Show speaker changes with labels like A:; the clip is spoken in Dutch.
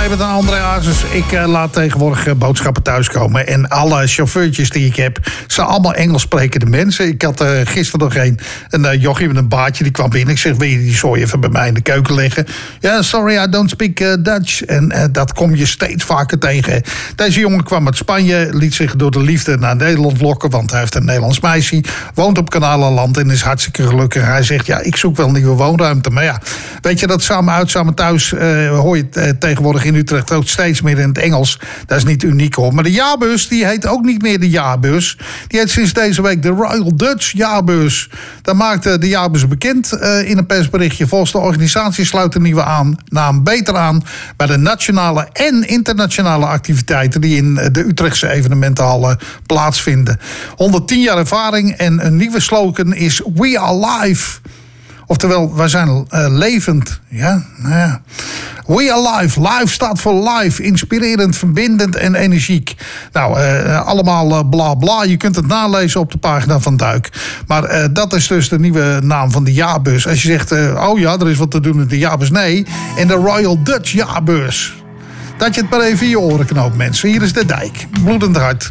A: jij bent een André Hazes. Ik laat tegenwoordig boodschappen thuiskomen. En alle chauffeurtjes die ik heb, zijn allemaal Engels sprekende mensen. Ik had gisteren nog een jochie met een baardje, die kwam binnen. Ik zeg, wil je die zooi even bij mij in de keuken leggen? Ja, sorry, I don't speak Dutch. En dat kom je steeds vaker tegen. Deze jongen kwam uit Spanje, liet zich door de liefde naar Nederland lokken, want hij heeft een Nederlands meisje, woont op Kanalenland en is hartstikke gelukkig. Hij zegt, ja, ik zoek wel nieuwe woonruimte. Maar ja, weet je, dat samen uit, samen thuis hoor je tegenwoordig in Utrecht ook steeds meer in het Engels. Dat is niet uniek hoor. Maar de jaarbeurs, die heet ook niet meer de jaarbeurs. Die heet sinds deze week de Royal Dutch Jaarbeurs. Dat maakte de jaarbeurs bekend in een persberichtje. Volgens de organisatie sluit de nieuwe naam beter aan bij de nationale en internationale activiteiten die in de Utrechtse evenementenhallen plaatsvinden. 110 jaar ervaring en een nieuwe slogan is We Are Live. Oftewel, wij zijn levend. Ja, nou ja. We are live. Live staat voor live. Inspirerend, verbindend en energiek. Nou, allemaal bla bla. Je kunt het nalezen op de pagina van Duik. Maar dat is dus de nieuwe naam van de jaarbeurs. Als je zegt, oh ja, er is wat te doen met de jaarbeurs. Nee, in de Royal Dutch Jaarbeurs. Dat je het maar even in je oren knoopt, mensen. Hier is de Dijk. Bloedend hart.